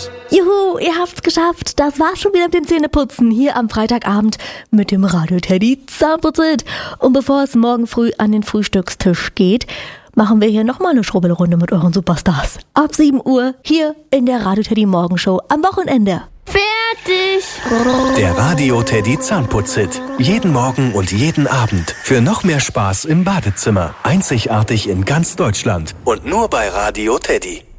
raus. Juhu, ihr habt's geschafft. Das war's schon wieder mit dem Zähneputzen hier am Freitagabend mit dem Radio Teddy Zahnputzit. Und bevor es morgen früh an den Frühstückstisch geht, machen wir hier nochmal eine Schrubbelrunde mit euren Superstars. Ab 7 Uhr hier in der Radio Teddy Morgenshow am Wochenende. Fertig! Der Radio Teddy Zahnputzit. Jeden Morgen und jeden Abend. Für noch mehr Spaß im Badezimmer. Einzigartig in ganz Deutschland. Und nur bei Radio Teddy.